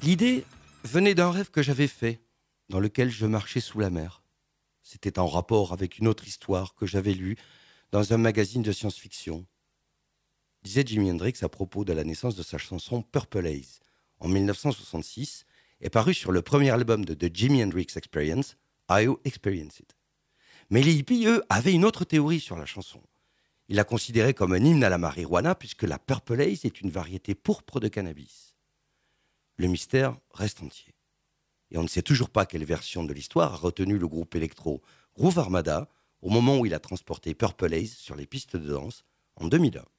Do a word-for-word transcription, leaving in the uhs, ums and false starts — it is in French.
L'idée venait d'un rêve que j'avais fait, dans lequel je marchais sous la mer. C'était en rapport avec une autre histoire que j'avais lue dans un magazine de science-fiction. Disait Jimi Hendrix à propos de la naissance de sa chanson Purple Haze, en mille neuf cent soixante-six, est paru sur le premier album de The Jimi Hendrix Experience, I O Experience It. Mais les hippies, eux, avaient une autre théorie sur la chanson. Ils la considéraient comme un hymne à la marijuana, puisque la Purple Haze est une variété pourpre de cannabis. Le mystère reste entier. Et on ne sait toujours pas quelle version de l'histoire a retenu le groupe électro Groove Armada au moment où il a transporté Purple Haze sur les pistes de danse en deux mille un.